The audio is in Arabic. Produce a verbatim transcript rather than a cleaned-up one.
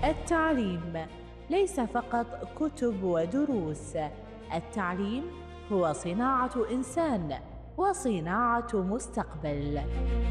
التعليم ليس فقط كتب ودروس، التعليم هو صناعة إنسان وصناعة مستقبل.